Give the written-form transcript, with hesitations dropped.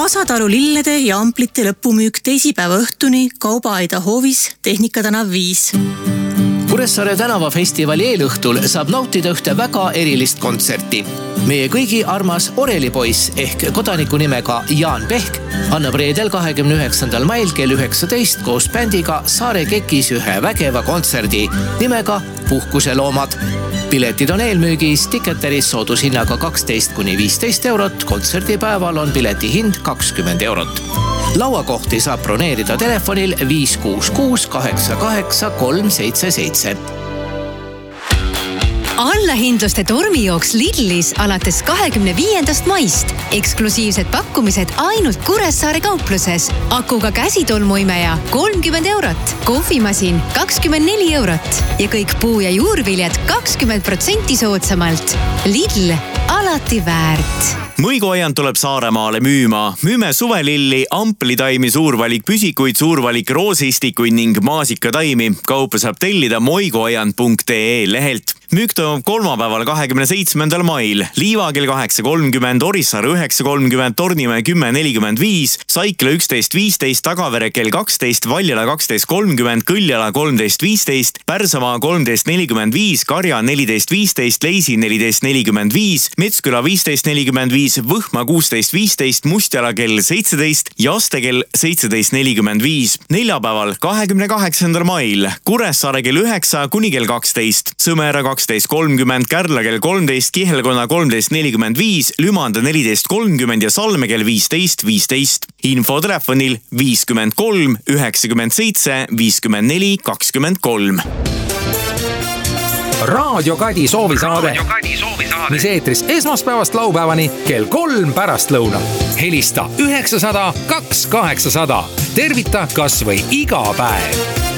Vasataru lillede ja amplite lõpumüük teisipäeva õhtuni Kaubaaida hoovis Tehnika tänav 5. Kuressaare tänavafestivali eelõhtul saab nautida ühte väga erilist kontserti. Meie kõigi armas orelipoiss ehk kodaniku nimega Jaan Pehk annab reedel 29. mail kell 19 koos bändiga Saare Kekis ühe vägeva kontserdi nimega Puhkuseloomad. Piletid on eelmüügis Ticketeris soodushinnaga 12–15 eurot, kontserdipäeval on pileti hind 20 eurot. Lauakohti saab broneerida telefonil 566 88 377. Allahindluste tormijooks Lidlis alates 25. maist. Eksklusiivsed pakkumised ainult Kuressaare kaupluses. Akuga käsitolmuimeja 30 eurot, kohvimasin 24 eurot ja kõik puu- ja juurviljad 20% soodsamalt. Lidl, alati väärt. Mõigoaiand tuleb Saaremaale müüma. Müüme suvelilli, amplitaimi, suurvalik püsikuid, suurvalik roosistikuid ning maasikataimi. Kaupa saab tellida moigoaiand.ee lehelt. Müük toimub kolmapäeval 27. mail. Liiva kell 8.30, Orissaar 9.30, Tornimäe 10.45, Saikla 11.15, Tagavere kell 12, Valjala 12.30, Kõljala 13.15, Pärsamaa 13.45, Karja 14.15, Leisi 14.45, Metsküla 15.45, Võhma 16.15, Mustjala kell 17 ja Aste kell 17.45. Neljapäeval 28. mail Kuressaare kell 9 kuni kell 12, Sõmera 12.30, Kärla kell 13, Kihelkonna 13.45, Lümanda 14.30 ja Salme kell 15.15. Info telefonil 53 97 54 23. Raadio Kadi soovisaade, mis eetris esmaspäevast laupäevani kell 3 pärastlõuna. Helista 900 2800. Tervita kas või iga päev.